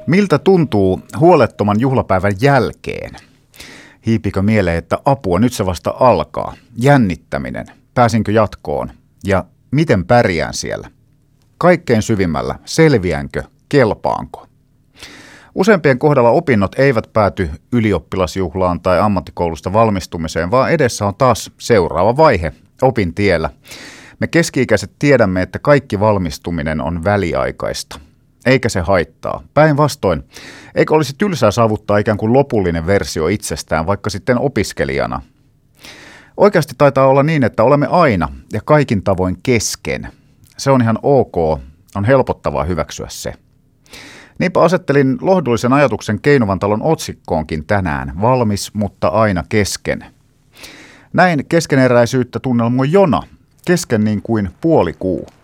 Miltä tuntuu huolettoman juhlapäivän jälkeen? Hiipikö mieleen, että apua, nyt se vasta alkaa? Jännittäminen, pääsinkö jatkoon ja miten pärjään siellä? Kaikkein syvimmällä, selviänkö, kelpaanko? Useimpien kohdalla opinnot eivät pääty ylioppilasjuhlaan tai ammattikoulusta valmistumiseen, vaan edessä on taas seuraava vaihe opintiellä. Me keski-ikäiset tiedämme, että kaikki valmistuminen on väliaikaista. Eikä se haittaa. Päinvastoin, eikö olisi tylsää saavuttaa ikään kuin lopullinen versio itsestään, vaikka sitten opiskelijana? Oikeasti taitaa olla niin, että olemme aina ja kaikin tavoin kesken. Se on ihan ok, on helpottavaa hyväksyä se. Niinpä asettelin lohdullisen ajatuksen Keinuvan talon otsikkoonkin tänään, valmis, mutta aina kesken. Näin keskeneräisyyttä tunnelmoi Jona, kesken niin kuin puolikuu.